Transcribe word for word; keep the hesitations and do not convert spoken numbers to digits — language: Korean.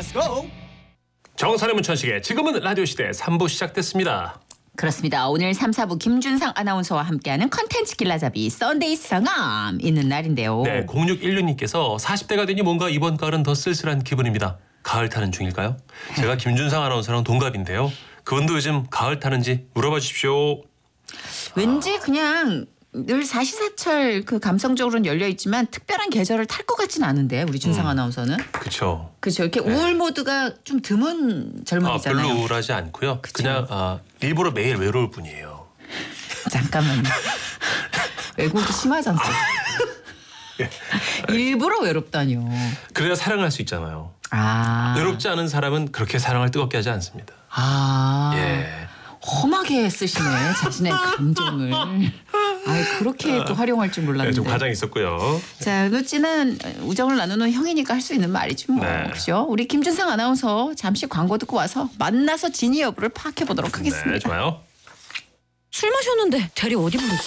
Let's go. 정선의 문천식의 지금은 라디오 시대 삼 부 시작됐습니다. 그렇습니다. 오늘 삼, 사 부 김준상 아나운서와 함께하는 컨텐츠 길라잡이 썬데이 상암 있는 날인데요. 네, 공육일육님께서 사십 대가 되니 뭔가 이번 가을은 더 쓸쓸한 기분입니다. 가을 타는 중일까요? 제가 김준상 아나운서랑 동갑인데요. 그분도 요즘 가을 타는지 물어봐 주십시오. 왠지 그냥 늘 사시사철 그 감성적으로는 열려 있지만 특별한 계절을 탈 것 같지는 않은데 우리 준상 음. 아나운서는 그렇죠. 그렇죠. 이렇게 네. 우울 모드가 좀 드문 아, 젊은이잖아요. 별로 우울하지 않고요. 그쵸. 그냥 아, 일부러 매일 외로울 뿐이에요. 잠깐만요. 외국이 심하잖아. 일부러 외롭다뇨. 그래야 사랑할 수 있잖아요. 아. 외롭지 않은 사람은 그렇게 사랑을 뜨겁게 하지 않습니다. 아. 예. 험하게 쓰시네 자신의 감정을. 아 그렇게 또 활용할 줄 네, 몰랐는데. 좀 과장이 있었고요. 자, 루찌는 우정을 나누는 형이니까 할 수 있는 말이지 뭐. 네. 그렇죠? 우리 김준상 아나운서 잠시 광고 듣고 와서 만나서 진위 여부를 파악해 보도록 하겠습니다. 네, 좋아요. 술 마셨는데 대리 어디 부르지?